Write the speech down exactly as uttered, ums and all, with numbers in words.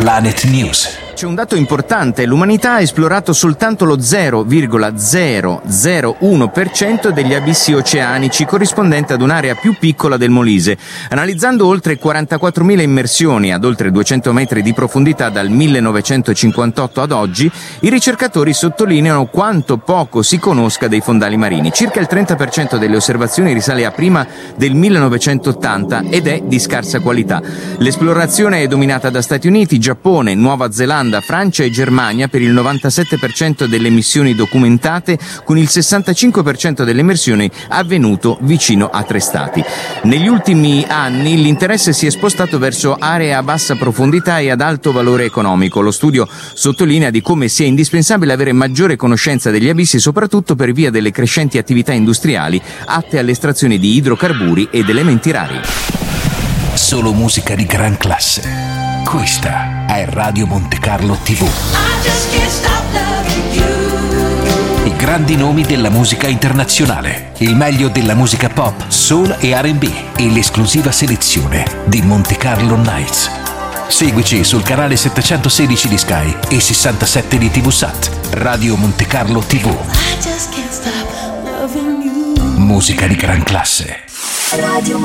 Planet News. C'è un dato importante: l'umanità ha esplorato soltanto lo zero virgola zero zero uno per cento degli abissi oceanici, corrispondente ad un'area più piccola del Molise. Analizzando oltre quarantaquattromila immersioni ad oltre duecento metri di profondità dal millenovecentocinquantotto ad oggi, i ricercatori sottolineano quanto poco si conosca dei fondali marini. Circa il trenta per cento delle osservazioni risale a prima del millenovecentottanta ed è di scarsa qualità. L'esplorazione è dominata da Stati Uniti, Giappone, Nuova Zelanda, Francia e Germania per il novantasette per cento delle emissioni documentate, con il sessantacinque per cento delle immersioni avvenuto vicino a tre stati. Negli ultimi anni l'interesse si è spostato verso aree a bassa profondità e ad alto valore economico. Lo studio sottolinea di come sia indispensabile avere maggiore conoscenza degli abissi, soprattutto per via delle crescenti attività industriali atte all'estrazione di idrocarburi ed elementi rari. Solo musica di gran classe. Questa è Radio Monte Carlo tivù. I grandi nomi della musica internazionale, il meglio della musica pop, soul e R and B e l'esclusiva selezione di Monte Carlo Nights. Seguici sul canale settecentosedici di Sky e sessantasette di TVSat. Radio Monte Carlo tivù. Musica di gran classe. Radio